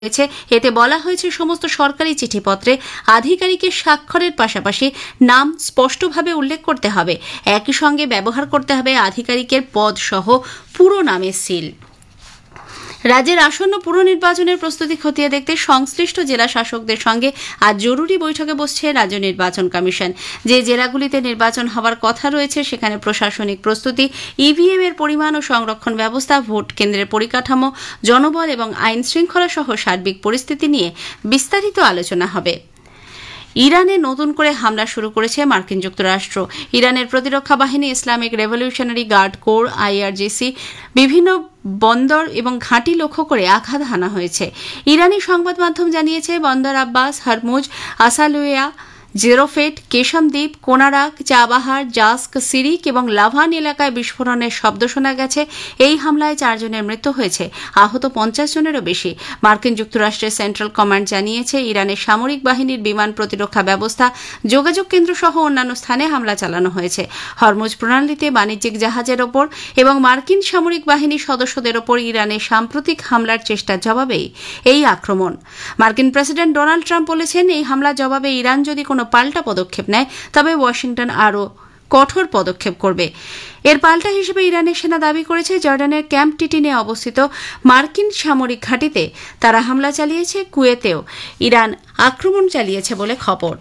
হয়েছে। এতে বলা হয়েছে সমস্ত সরকারি চিঠিপত্রে আধিকারিকের স্বাক্ষরের পাশাপাশি নাম স্পষ্টভাবে উল্লেখ করতে হবে। একই সঙ্গে ব্যবহার করতে হবে আধিকারিকের পদ সহ পুরো নামের সিল। রাজ্যের আসন্ন পুর নির্বাচনের প্রস্তুতি খতিয়ে দেখতে সংশ্লিষ্ট জেলা শাসকদের সঙ্গে আজ জরুরি বৈঠকে বসছে রাজ্য নির্বাচন কমিশন। যে জেলাগুলিতে নির্বাচন হওয়ার কথা রয়েছে সেখানে প্রশাসনিক প্রস্তুতি, ইভিএম এর পরিমাণ ও সংরক্ষণ ব্যবস্থা, ভোট কেন্দ্রের পরিকাঠামো, জনবল এবং আইন শৃঙ্খলা সহ সার্বিক পরিস্থিতি নিয়ে বিস্তারিত আলোচনা হবে। ইরানে নতুন করে হামলা শুরু করেছে মার্কিন যুক্তরাষ্ট্র। ইরানের প্রতিরক্ষা বাহিনী, Islamic revolutionary guard corps, IRGC বিভিন্ন বন্দর এবং ঘাঁটি লক্ষ্য করে আঘাত হানা হয়েছে। ইরানি সংবাদ মাধ্যম জানিয়েছে বন্দর আব্বাস, হরমুজ, আসালুয়া, জেরোফেট, কেশমদ্বীপ, কোনারাক, চাবাহার, জাস্ক, সিরিক এবং লাভান এলাকায় বিস্ফোরণের শব্দ শোনা গেছে। এই হামলায় 4 জনের মৃত্যু হয়েছে, আহত 50 জনেরও বেশি। মার্কিন যুক্তরাষ্ট্রের সেন্ট্রাল কমান্ড জানিয়েছে ইরানের সামরিক বাহিনীর বিমান প্রতিরক্ষা ব্যবস্থা, যোগাযোগ কেন্দ্র সহ অন্যান্য স্থানে হামলা চালানো হয়েছে। হরমুজ প্রণালীতে বাণিজ্যিক জাহাজের ওপর এবং মার্কিন সামরিক বাহিনীর সদস্যদের ওপর ইরানের সাম্প্রতিক হামলার চেষ্টার জবাবেই এই আক্রমণ। মার্কিন প্রেসিডেন্ট ডোনাল্ড ট্রাম্প বলেছেন, এই হামলার জবাবে ইরান যদি কোনো পাল্টা পদক্ষেপ নেয় তবে ওয়াশিংটন আরও কঠোর পদক্ষেপ করবে। এর পাল্টা হিসেবে ইরানের সেনা দাবি করেছে জর্ডানের ক্যাম্প টিটিনে অবস্থিত মার্কিন সামরিক ঘাঁটিতে তারা হামলা চালিয়েছে। কুয়েতেও ইরান আক্রমণ চালিয়েছে বলে খবর।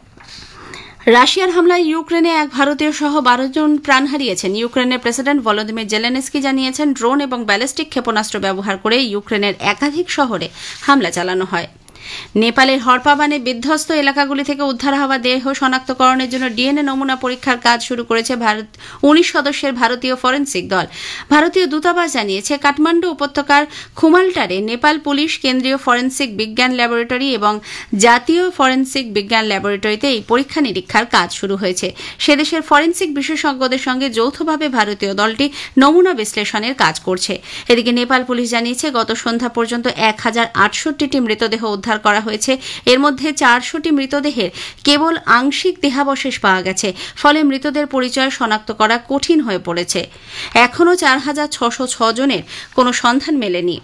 রাশিয়ার হামলায় ইউক্রেনে এক ভারতীয় সহ 12 জন প্রাণ হারিয়েছেন। ইউক্রেনের প্রেসিডেন্ট ভলোদিমির জেলেনস্কি জানিয়েছেন, ড্রোন এবং ব্যালিস্টিক ক্ষেপণাস্ত্র ব্যবহার করে ইউক্রেনের একাধিক শহরে হামলা চালানো হয়। নেপালের হরপাবানে বিধ্বস্ত এলাকাগুলি থেকে উদ্ধার হওয়া দেহ শনাক্তকরণের জন্য ডিএনএ নমুনা পরীক্ষার কাজ শুরু করেছে 19 সদস্যের ভারতীয় ফরেনসিক দল। ভারতীয় দূতাবাস জানিয়েছে, কাঠমান্ডু উপত্যকার খুমালটারে নেপাল পুলিশ, কেন্দ্রীয় ফরেনসিক বিজ্ঞান ল্যাবরেটরি এবং জাতীয় ফরেনসিক বিজ্ঞান ল্যাবরেটরিতে এই পরীক্ষা নিরীক্ষার কাজ শুরু হয়েছে। সেদেশের ফরেনসিক বিশেষজ্ঞদের সঙ্গে যৌথভাবে ভারতীয় দলটি নমুনা বিশ্লেষণের কাজ করছে। এদিকে নেপাল পুলিশ জানিয়েছে, গত সন্ধ্যা পর্যন্ত 1068টি মৃতদেহ উদ্ধার করা হয়েছে। এর মধ্যে 400টি মৃতদেহের কেবল আংশিক দেহাবশেষ পাওয়া গেছে, ফলে মৃতদের পরিচয় শনাক্ত করা কঠিন হয়ে পড়েছে। এখনও 4606 জনের কোনো সন্ধান মেলেনি।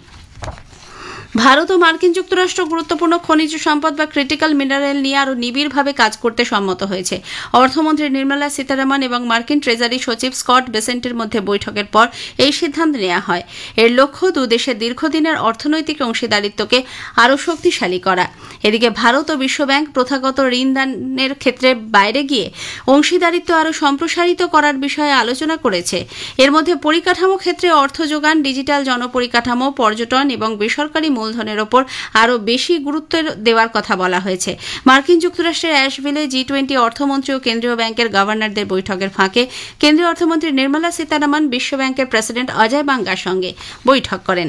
ভারত ও মার্কিন যুক্তরাষ্ট্র গুরুত্বপূর্ণ খনিজ সম্পদ বা ক্রিটিক্যাল মিনারেল নিয়ে আরও নিবিড়ভাবে কাজ করতে সম্মত হয়েছে। অর্থমন্ত্রী নির্মলা সীতারামন এবং মার্কিন ট্রেজারি সচিব স্কট বেসেন্টের মধ্যে বৈঠকের পর এই সিদ্ধান্ত নেওয়া হয়। এর লক্ষ্য দুদেশের দীর্ঘদিনের অর্থনৈতিক অংশীদারিত্বকে আরও শক্তিশালী করা। এদিকে ভারত ও বিশ্বব্যাংক প্রথাগত ঋণদানের ক্ষেত্রে বাইরে গিয়ে অংশীদারিত্ব আরও সম্প্রসারিত করার বিষয়ে আলোচনা করেছে। এর মধ্যে পরিকাঠামো ক্ষেত্রে অর্থ যোগান, ডিজিটাল জনপরিকাঠামো, পর্যটন এবং বেসরকারি মূলধনের ওপর আরও বেশি গুরুত্ব দেওয়ার কথা বলা হয়েছে। মার্কিন যুক্তরাষ্ট্রের অ্যাশভিলে G20 অর্থমন্ত্রী ও কেন্দ্রীয় ব্যাংকের গভর্নরদের বৈঠকের ফাঁকে কেন্দ্রীয় অর্থমন্ত্রী নির্মলা সীতারামন বিশ্বব্যাংকের প্রেসিডেন্ট অজয় বাঙ্গার সঙ্গে বৈঠক করেন।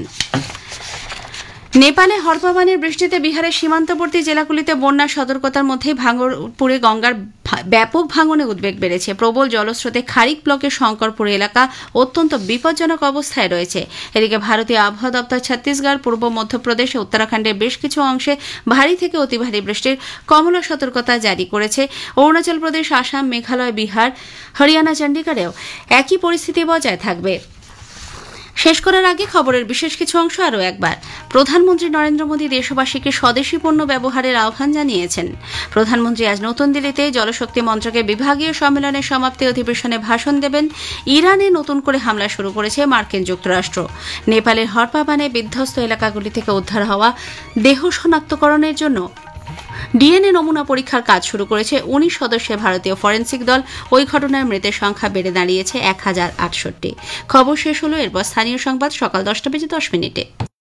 নেপালে হরপাবানের বৃষ্টিতে বিহারের সীমান্তবর্তী জেলাগুলিতে বন্যার সতর্কতার মধ্যে ভাঙ্গরপুরে গঙ্গার ব্যাপক ভাঙনে উদ্বেগ বেড়েছে। প্রবল জলস্রোতে খারিক ব্লকের শঙ্করপুর এলাকা অত্যন্ত বিপজ্জনক অবস্থায় রয়েছে। এদিকে ভারতীয় আবহাওয়া দপ্তর ছত্তিশগড়, পূর্ব মধ্যপ্রদেশ ও উত্তরাখণ্ডের বেশ কিছু অংশে ভারী থেকে অতি ভারী বৃষ্টির কমলা সতর্কতা জারি করেছে। অরুণাচল প্রদেশ, আসাম, মেঘালয়, বিহার, হরিয়ানা, চণ্ডীগড়েও একই পরিস্থিতি বজায় থাকবে। শেষ করার আগে খবরের বিশেষ কিছু অংশ আরও একবার। প্রধানমন্ত্রী নরেন্দ্র মোদী দেশবাসীকে স্বদেশী পণ্য ব্যবহারের আহ্বান জানিয়েছেন। প্রধানমন্ত্রী আজ নতুন দিল্লিতে জলশক্তি মন্ত্রকের বিভাগীয় সম্মেলনের সমাপ্তি অধিবেশনে ভাষণ দেবেন। ইরানে নতুন করে হামলা শুরু করেছে মার্কিন যুক্তরাষ্ট্র। নেপালের হরপাবানে বিধ্বস্ত এলাকাগুলি থেকে উদ্ধার হওয়া দেহ শনাক্তকরণের জন্য ডিএনএ নমুনা পরীক্ষার কাজ শুরু করেছে 19 সদস্যের ভারতীয় ফরেনসিক দল। ওই ঘটনায় মৃতের সংখ্যা বেড়ে দাঁড়িয়েছে 1068। খবর শেষ হলো। এরপর স্থানীয় সংবাদ সকাল 10:10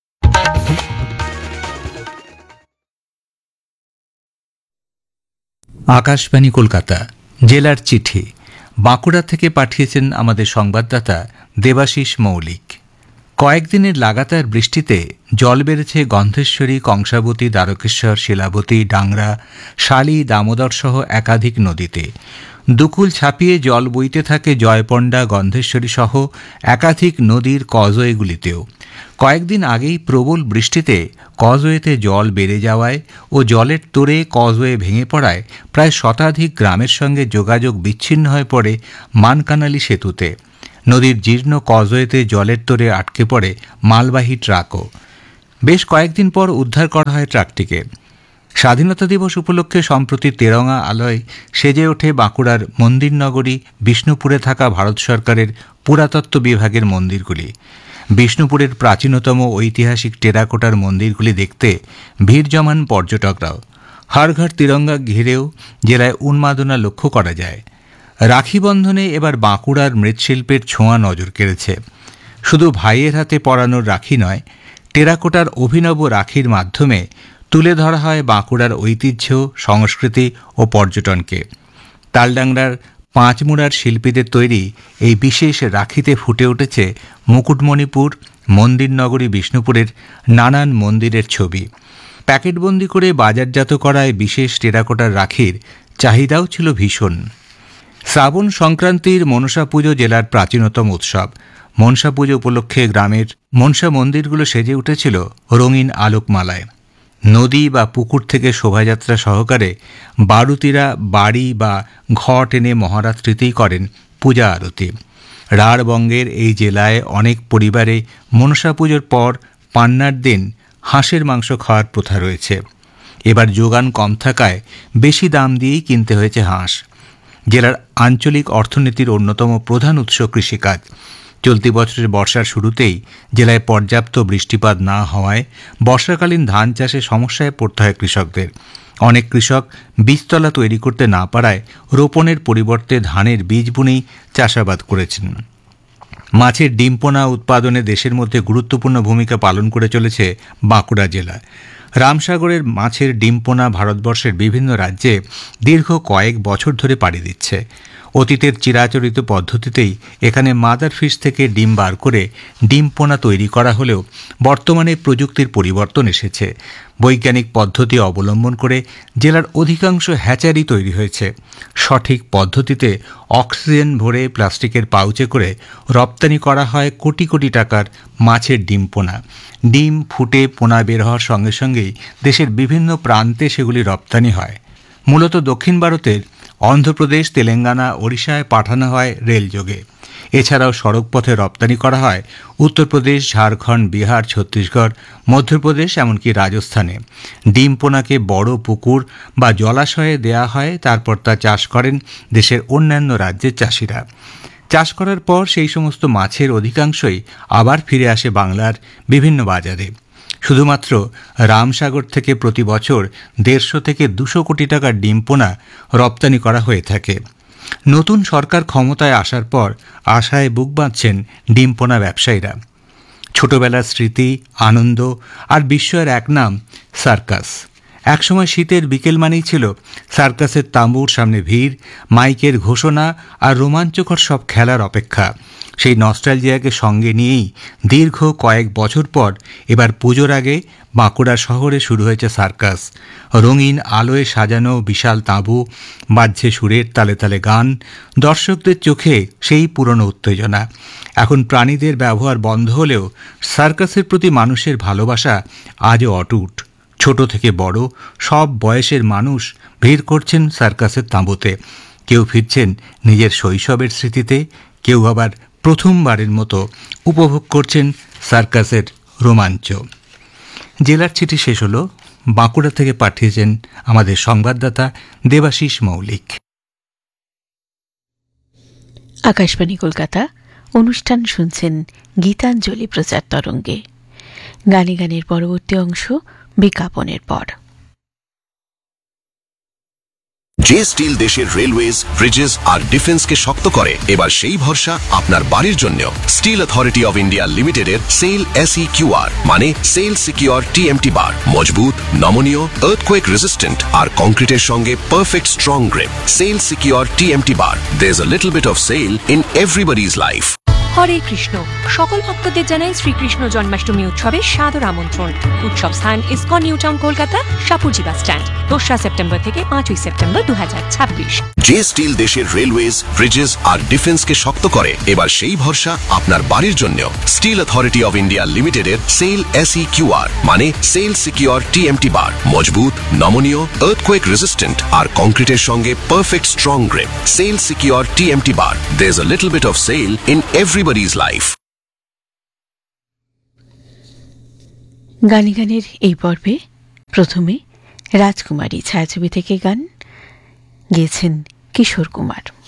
আকাশবাণী কলকাতা। জেলার চিঠি বাঁকুড়া থেকে পাঠিয়েছেন আমাদের সংবাদদাতা দেবাশিস মৌলিক। কয়েকদিনের লাগাতার বৃষ্টিতে জল বেড়েছে গন্ধেশ্বরী, কংসাবতী, দ্বারকেশ্বর, শিলাবতী, ডাংরা, শালী, দামোদর সহ একাধিক নদীতে। দুকুল ছাপিয়ে জল বইতে থাকে জয়পণ্ডা, গন্ধেশ্বরী সহ একাধিক নদীর কজওয়েগুলিতেও। কয়েকদিন আগেই প্রবল বৃষ্টিতে কজওয়েতে জল বেড়ে যাওয়ায় ও জলের তোড়ে কজওয়ে ভেঙে পড়ায় প্রায় শতাধিক গ্রামের সঙ্গে যোগাযোগ বিচ্ছিন্ন হয়ে পড়ে মানকানালি সেতুতে। নদীর জীর্ণ কজওয়েতে জলের তোড়ে আটকে পড়ে মালবাহী ট্রাকও। বেশ কয়েকদিন পর উদ্ধার করা হয় ট্রাকটিকে। স্বাধীনতা দিবস উপলক্ষে সম্প্রতি তেরঙা আলোয় সেজে ওঠে বাঁকুড়ার মন্দিরনগরী বিষ্ণুপুরে থাকা ভারত সরকারের পুরাতত্ত্ব বিভাগের মন্দিরগুলি। বিষ্ণুপুরের প্রাচীনতম ঐতিহাসিক টেরাকোটার মন্দিরগুলি দেখতে ভিড় জমান পর্যটকরাও। হর ঘর তিরঙ্গা ঘিরেও জেলায় উন্মাদনা লক্ষ্য করা যায়। রাখি বন্ধনে এবার বাঁকুড়ার মৃৎশিল্পের ছোঁয়া নজর কেড়েছে। শুধু ভাইয়ের হাতে পরানোর রাখি নয়, টেরাকোটার অভিনব রাখির মাধ্যমে তুলে ধরা হয় বাঁকুড়ার ঐতিহ্য, সংস্কৃতি ও পর্যটনকে। তালডাংরার পাঁচমুড়ার শিল্পীদের তৈরি এই বিশেষ রাখিতে ফুটে উঠেছে মুকুটমণিপুর, মন্দিরনগরী বিষ্ণুপুরের নানান মন্দিরের ছবি। প্যাকেটবন্দি করে বাজারজাত করায় বিশেষ টেরাকোটার রাখির চাহিদাও ছিল ভীষণ। শ্রাবণ সংক্রান্তির মনসা পুজো জেলার প্রাচীনতম উৎসব। মনসা পুজো উপলক্ষে গ্রামের মনসা মন্দিরগুলো সেজে উঠেছিল রঙিন আলোকমালায়। নদী বা পুকুর থেকে শোভাযাত্রা সহকারে বারুতিরা বাড়ি বা ঘট এনে মহারাত্রিতেই করেন পূজা আরতি। রাঢ়বঙ্গের এই জেলায় অনেক পরিবারে মনসা পুজোর পর পান্নার দিন হাঁসের মাংস খাওয়ার প্রথা রয়েছে। এবার যোগান কম থাকায় বেশি দাম দিয়েই কিনতে হয়েছে হাঁস। জেলার আঞ্চলিক অর্থনীতির অন্যতম প্রধান উৎস কৃষিকাজ। চলতি বছরের বর্ষার শুরুতেই জেলায় পর্যাপ্ত বৃষ্টিপাত না হওয়ায় বর্ষাকালীন ধান চাষে সমস্যায় পড়তে হয় কৃষকদের। অনেক কৃষক বীজতলা তৈরি করতে না পারায় রোপণের পরিবর্তে ধানের বীজ বুনেই চাষাবাদ করেছেন। মাছের ডিম পোনা উৎপাদনে দেশের মধ্যে গুরুত্বপূর্ণ ভূমিকা পালন করে চলেছে বাঁকুড়া জেলা। রামসাগরের মাছের ডিম পোনা ভারতবর্ষের বিভিন্ন রাজ্যে দীর্ঘ কয়েক বছর ধরে পাড়ি দিচ্ছে। অতীতের চিরাচরিত পদ্ধতিতেই এখানে মাদার ফিশ থেকে ডিম বার করে ডিম পোনা তৈরি করা হলেও বর্তমানে প্রযুক্তির পরিবর্তন এসেছে। বৈজ্ঞানিক পদ্ধতি অবলম্বন করে জেলার অধিকাংশ হ্যাচারি তৈরি হয়েছে। সঠিক পদ্ধতিতে অক্সিজেন ভরে প্লাস্টিকের পাউচে করে রপ্তানি করা হয় কোটি কোটি টাকার মাছের ডিম পোনা। ডিম ফুটে পোনা বের হওয়ার সঙ্গে সঙ্গেই দেশের বিভিন্ন প্রান্তে সেগুলি রপ্তানি হয়। মূলত দক্ষিণ ভারতের অন্ধ্রপ্রদেশ, তেলেঙ্গানা, ওড়িশায় পাঠানো হয় রেলযোগে। এছাড়াও সড়কপথে রপ্তানি করা হয় উত্তরপ্রদেশ, ঝাড়খণ্ড, বিহার, ছত্তিশগড়, মধ্যপ্রদেশ, এমনকি রাজস্থানে। ডিম পোনাকে বড় পুকুর বা জলাশয়ে দেয়া হয়, তারপর তা চাষ করেন দেশের অন্যান্য রাজ্যের চাষিরা। চাষ করার পর সেই সমস্ত মাছের অধিকাংশই আবার ফিরে আসে বাংলার বিভিন্ন বাজারে। শুধুমাত্র রামসাগর থেকে প্রতি বছর 150 থেকে 200 কোটি টাকার ডিম পোনা রপ্তানি করা হয়ে থাকে। নতুন সরকার ক্ষমতায় আসার পর আশায় বুক বাঁধছেন ডিম পোনা ব্যবসায়ীরা। ছোটবেলার স্মৃতি, আনন্দ আর বিস্ময়ের এক নাম সার্কাস। একসময় শীতের বিকেল মানেই ছিল সার্কাসের তাঁবুর সামনে ভিড়, মাইকের ঘোষণা আর রোমাঞ্চকর সব খেলার অপেক্ষা। সেই নস্টালজিয়াকে সঙ্গে নিয়েই দীর্ঘ কয়েক বছর পর এবার পুজোর আগে বাঁকুড়া শহরে শুরু হয়েছে সার্কাস। রঙিন আলোয় সাজানো বিশাল তাঁবু, বাজছে সুরের তালে তালে গান, দর্শকদের চোখে সেই পুরনো উত্তেজনা। এখন প্রাণীদের ব্যবহার বন্ধ হলেও সার্কাসের প্রতি মানুষের ভালোবাসা আজও অটুট। ছোট থেকে বড় সব বয়সের মানুষ ভিড় করছেন সার্কাসের তাঁবুতে। কেউ ফিরছেন নিজের শৈশবের স্মৃতিতে, কেউ আবার প্রথমবারের মতো উপভোগ করছেন সার্কাসের রোমাঞ্চ। জেলার চিঠি শেষ হলো। বাঁকুড়া থেকে পাঠিয়েছেন আমাদের সংবাদদাতা দেবাশিস মৌলিক। আকাশবাণী কলকাতা। অনুষ্ঠান শুনছেন গীতাঞ্জলি প্রচার তরঙ্গে। গানে গানের পরবর্তী অংশ বিজ্ঞাপনের পর। যে স্টিল দেশের রেলওয়েজ, ব্রিজেস আর ডিফেন্সকে শক্ত করে, এবার সেই ভরসা আপনার বাড়ির জন্য। স্টিল অথরিটি অফ ইন্ডিয়া লিমিটেডের সেল SEQR মানে সেল সিকিউর TMT বার। মজবুত, নমনীয়, আর্থকোয়েক রেজিস্ট্যান্ট আর কংক্রিটের সঙ্গে perfect strong grip. Sell secure TMT bar. There's a little bit of sale in everybody's life. হরে কৃষ্ণ। সকল ভক্তদের জানাই শ্রীকৃষ্ণ জন্মাষ্টমী উৎসবের সাদর আমন্ত্রণ। উৎসব স্থান ISKCON new town, Kolkata, Shapoorji bus stand, 2রা September থেকে 5ই সেপ্টেম্বর 2026। যে স্টিল দেশের রেলওয়েজ, ব্রিজেস আর ডিফেন্সকে শক্ত করে, এবার সেই ভরসা আপনার বাড়ির জন্য। স্টিল অথরিটি অফ ইন্ডিয়া লিমিটেডের সেল SEQR মানে সেল সিকিউর TMT বার। মজবুত, নমনীয়, আর্থকোয়েক রেজিস্ট্যান্ট আর কংক্রিটের সঙ্গে perfect strong grip. Sell secure TMT bar. There's a little bit of sale in everybody's life. গানে গানের এই পর্বে প্রথমে রাজকুমারী ছায়াছবি থেকে গান গেয়েছেন কিশোর কুমার।